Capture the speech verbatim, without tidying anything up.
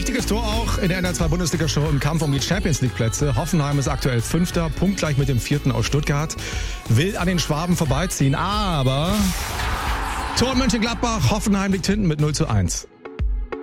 Wichtiges Tor auch in der N R zwei Bundesliga-Show im Kampf um die Champions-League-Plätze. Hoffenheim ist aktuell Fünfter, punktgleich mit dem Vierten aus Stuttgart. Will an den Schwaben vorbeiziehen, aber Tor Mönchengladbach, Hoffenheim liegt hinten mit null zu eins.